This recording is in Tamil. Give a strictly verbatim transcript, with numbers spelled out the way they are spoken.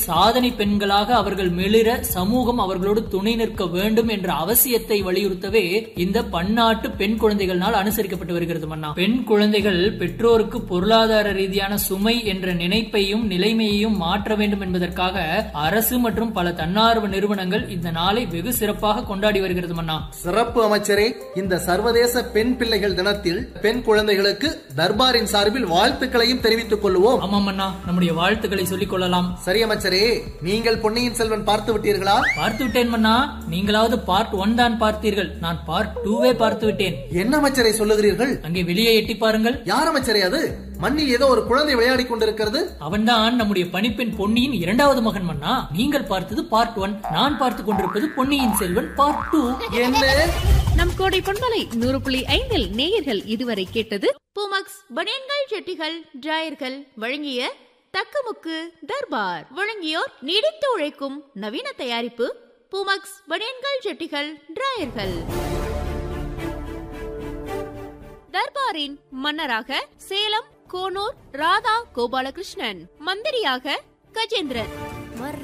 சாதனை பெண்களாக அவர்கள் மெளிர சமூகம் அவர்களோடு துணை நிற்க வேண்டும் என்ற அவசியத்தை வலியுறுத்தவே இந்த பன்னாட்டு பெண் குழந்தைகள் நாள் அனுசரிக்கப்பட்டு வருகிறது மன்னா. பெண் குழந்தைகள் பெற்றோருக்கு பொருளாதார ரீதியான சுமை என்ற நினைப்பையும் நிலைமையையும் மாற்ற வேண்டும் என்பதற்காக அரசு மற்றும் பல தன்னார்வ நிறுவனங்கள் இந்த நாளை வெகு சிறப்பாக கொண்டாடி வருகிறது மன்னா. சிறப்பு அமைச்சரே, இந்த சர்வதேச பெண் பிள்ளைகள் தினத்தில் பெண் குழந்தைகளுக்கு தர்பாரின் சார்பில் வாழ்த்துக்களையும் தெரிவித்துக் கொள்வோம். ஆமாம் மன்னா, நம்முடைய வாழ்த்துக்களை சொல்லிக் கொள்ளலாம். சரி அமைச்சரே, நீங்கள் பொன்னியின் செல்வன் பார்த்து விட்டீர்களா? பார்த்து விட்டேன் மன்னா. நீங்களாவது பார்ட் ஒன் தான் பார்த்தீர்கள், நான் பார்ட் டூவே பார்த்து விட்டேன். என்ன அமைச்சரை சொல்லுகிறீர்கள்? அங்கே வெளியே எட்டி பாருங்கள். யார் அமைச்சரே அது? மண்ணில் ஏதோ ஒரு குழந்தை விளையாடி கொண்டிருக்கிறது. அவன்தான் நம்முடைய பணிப்பெண் பொன்னியின் இரண்டாவது மகன் மன்னா. நீங்கள் பார்த்தது பார்ட் ஒன், நான் பார்த்து கொண்டிருப்பது பொன்னியின் செல்வன் பார்ட் டூ. என்ன? நம் கோடை பண்பலை நூறு புள்ளி ஐந்தில் நேயர்கள் இதுவரை கேட்டது பூமக்ஸ் பனியன்கள் ஜெட்டிகள் டிராயர்கள் வழங்கிய தக்கமுக்கு தர்பார். வழங்கியோர் நீடித்து உழைக்கும் நவீன தயாரிப்பு பூமக்ஸ் பனியன்கள் ஜெட்டிகள் டிராயர்கள். தர்பாரின் மன்னராக சேலம் கோனூர் ராதா கோபாலகிருஷ்ணன், மந்திரியாக கஜேந்திரன்.